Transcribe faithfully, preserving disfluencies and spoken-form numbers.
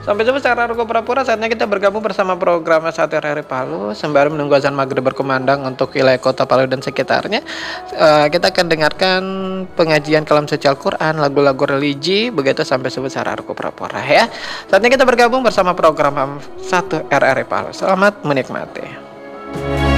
Sampai jumpa secara Roko Prapura, saatnya kita bergabung bersama program Satu R R I Palu sembari menunggu azan maghrib berkumandang untuk wilayah kota Palu dan sekitarnya. Eh, kita akan dengarkan pengajian kalam suci Al-Quran, lagu-lagu religi, begitu sampai sebut secara Roko Prapura ya. Saatnya kita bergabung bersama program Satu R R I Palu. Selamat menikmati.